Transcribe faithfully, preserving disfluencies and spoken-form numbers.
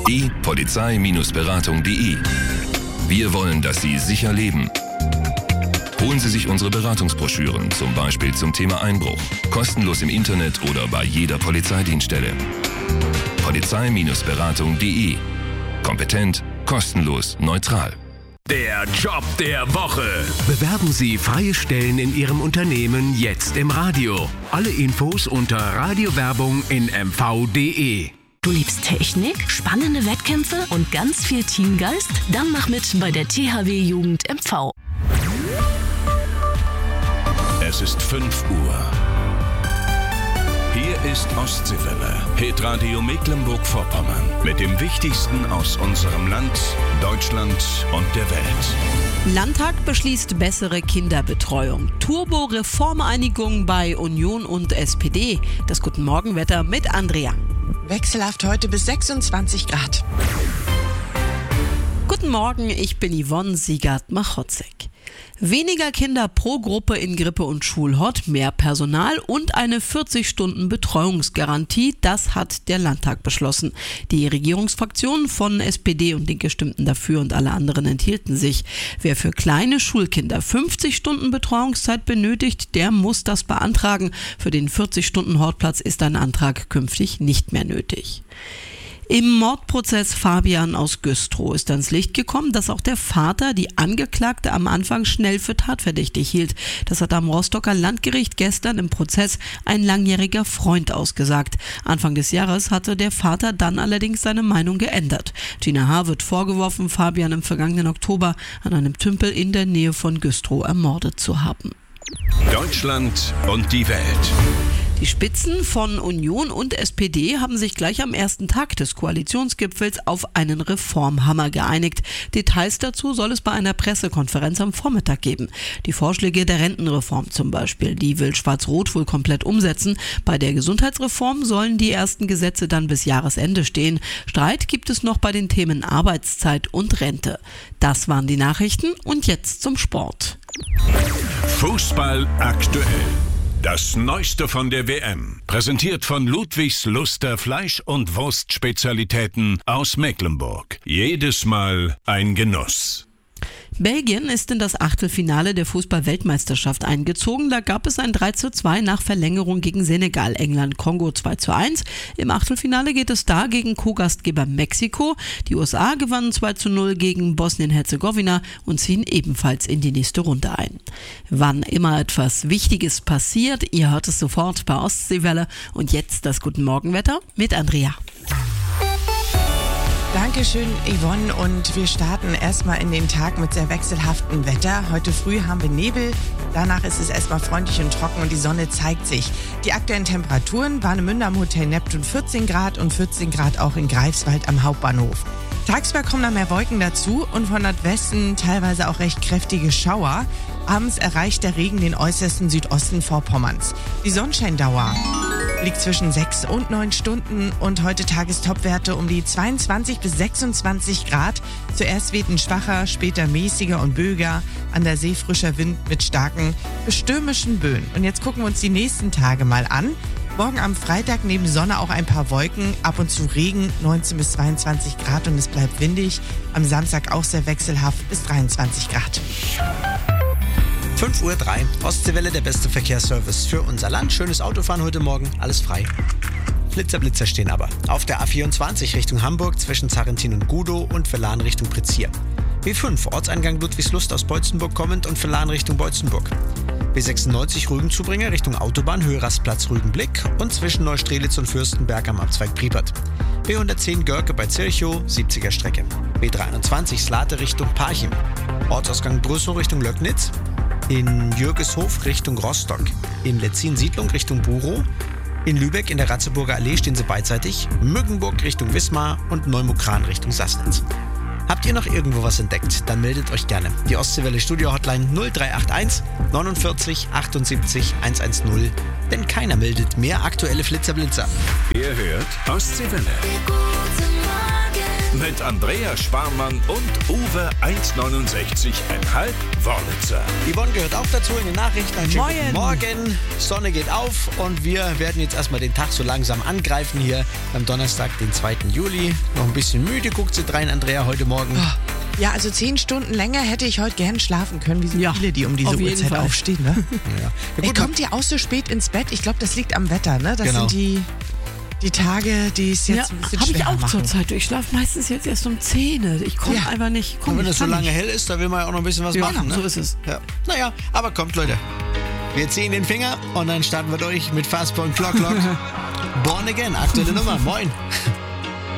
e polizei Beratung punkt de. Wir wollen, dass Sie sicher leben. Holen Sie sich unsere Beratungsbroschüren, zum Beispiel zum Thema Einbruch. Kostenlos im Internet oder bei jeder Polizeidienststelle. polizei Beratung punkt de. Kompetent, kostenlos, neutral. Der Job der Woche. Bewerben Sie freie Stellen in Ihrem Unternehmen jetzt im Radio. Alle Infos unter Radiowerbung in m v punkt de. Du liebst Technik, spannende Wettkämpfe und ganz viel Teamgeist? Dann mach mit bei der T H W Jugend M V. Es ist fünf Uhr. Hier ist Ostseewelle, Hitradio Mecklenburg-Vorpommern. Mit dem Wichtigsten aus unserem Land, Deutschland und der Welt. Landtag beschließt bessere Kinderbetreuung. Turbo-Reformeinigung bei Union und S P D. Das Guten Morgenwetter mit Andrea. Wechselhaft heute bis sechsundzwanzig Grad. Guten Morgen, ich bin Yvonne Siegert-Machotzek. Weniger Kinder pro Gruppe in Grippe- und Schulhort, mehr Personal und eine vierzig Stunden Betreuungsgarantie, das hat der Landtag beschlossen. Die Regierungsfraktionen von S P D und Linke stimmten dafür und alle anderen enthielten sich. Wer für kleine Schulkinder fünfzig Stunden Betreuungszeit benötigt, der muss das beantragen. Für den vierzig Stunden Hortplatz ist ein Antrag künftig nicht mehr nötig. Im Mordprozess Fabian aus Güstrow ist ans Licht gekommen, dass auch der Vater die Angeklagte am Anfang schnell für tatverdächtig hielt. Das hat am Rostocker Landgericht gestern im Prozess ein langjähriger Freund ausgesagt. Anfang des Jahres hatte der Vater dann allerdings seine Meinung geändert. Gina H. wird vorgeworfen, Fabian im vergangenen Oktober an einem Tümpel in der Nähe von Güstrow ermordet zu haben. Deutschland und die Welt. Die Spitzen von Union und S P D haben sich gleich am ersten Tag des Koalitionsgipfels auf einen Reformhammer geeinigt. Details dazu soll es bei einer Pressekonferenz am Vormittag geben. Die Vorschläge der Rentenreform zum Beispiel, die will Schwarz-Rot wohl komplett umsetzen. Bei der Gesundheitsreform sollen die ersten Gesetze dann bis Jahresende stehen. Streit gibt es noch bei den Themen Arbeitszeit und Rente. Das waren die Nachrichten und jetzt zum Sport. Fußball aktuell. Das Neueste von der W M, präsentiert von Ludwigs Luster Fleisch- und Wurstspezialitäten aus Mecklenburg. Jedes Mal ein Genuss. Belgien ist in das Achtelfinale der Fußball-Weltmeisterschaft eingezogen. Da gab es ein drei zu zwei nach Verlängerung gegen Senegal, England, Kongo zwei zu eins. Im Achtelfinale geht es da gegen Co-Gastgeber Mexiko. Die U S A gewannen zwei zu null gegen Bosnien-Herzegowina und ziehen ebenfalls in die nächste Runde ein. Wann immer etwas Wichtiges passiert, ihr hört es sofort bei Ostseewelle. Und jetzt das Guten Morgenwetter mit Andrea. Dankeschön, Yvonne, und wir starten erstmal in den Tag mit sehr wechselhaftem Wetter. Heute früh haben wir Nebel, danach ist es erstmal freundlich und trocken und die Sonne zeigt sich. Die aktuellen Temperaturen: Warnemünde am Hotel Neptun vierzehn Grad und vierzehn Grad auch in Greifswald am Hauptbahnhof. Tagsüber kommen dann mehr Wolken dazu und von Nordwesten teilweise auch recht kräftige Schauer. Abends erreicht der Regen den äußersten Südosten Vorpommerns. Die Sonnenscheindauer liegt zwischen sechs und neun Stunden und heute Tagestopwerte um die zweiundzwanzig bis sechsundzwanzig Grad. Zuerst weht ein schwacher, später mäßiger und böiger, an der See frischer Wind mit starken bis stürmischen Böen. Und jetzt gucken wir uns die nächsten Tage mal an. Morgen am Freitag neben Sonne auch ein paar Wolken, ab und zu Regen, neunzehn bis zweiundzwanzig Grad und es bleibt windig. Am Samstag auch sehr wechselhaft bis dreiundzwanzig Grad. fünf Uhr drei, Ostseewelle, der beste Verkehrsservice für unser Land. Schönes Autofahren heute Morgen, alles frei. Blitzer, Blitzer stehen aber. Auf der A vierundzwanzig Richtung Hamburg zwischen Zarentin und Gudow und Verlan Richtung Prizier. B fünf, Ortseingang Ludwigslust aus Beutzenburg kommend und Verlan Richtung Beutzenburg. B sechsundneunzig Rügenzubringer Richtung Autobahn, Höhe Rastplatz Rügenblick und zwischen Neustrelitz und Fürstenberg am Abzweig Priepert. B hundertzehn Görke bei Zirchow, siebziger Strecke. B dreiundzwanzig Slate Richtung Parchim. Ortsausgang Brüssow Richtung Löcknitz. In Jürgeshof Richtung Rostock. In Letzin Siedlung Richtung Burow. In Lübeck in der Ratzeburger Allee stehen sie beidseitig. Mückenburg Richtung Wismar und Neumukran Richtung Sassnitz. Habt ihr noch irgendwo was entdeckt? Dann meldet euch gerne. Die Ostseewelle Studio Hotline null drei acht eins neunundvierzig achtundsiebzig hundertzehn. Denn keiner meldet mehr aktuelle Flitzerblitzer. Ihr hört Ostseewelle. Guten Morgen. mit Andrea Sparmann und Uwe eins neunundsechzig Komma fünf Wörlitzer. Yvonne gehört auch dazu in den Nachrichten. Einen schönen guten Moin. Morgen. Sonne geht auf und wir werden jetzt erstmal den Tag so langsam angreifen hier am Donnerstag, den zweiten Juli. Noch ein bisschen müde, guckt sie drein, Andrea, heute Morgen. Ja, also zehn Stunden länger hätte ich heute gern schlafen können, wie so Ja, viele, die um diese auf jeden Uhrzeit Fall. aufstehen. Ne? Ja. Ja, Ey, gut, kommt ihr auch so spät ins Bett? Ich glaube, das liegt am Wetter, ne? Das Genau. sind die, die Tage, die es Ja, jetzt ein bisschen habe ich schwerer auch machen. zurzeit. Ich schlafe meistens jetzt erst um zehn. Ich komme Ja. einfach nicht. Komm, und wenn ich es so kann lange nicht. hell ist, da will man ja auch noch ein bisschen was Ja, machen. Ne? so ist es. Ja. Naja, aber kommt, Leute. Wir ziehen den Finger und dann starten wir durch mit Fastball und Clock Clock. Born Again, aktuelle Nummer. Moin.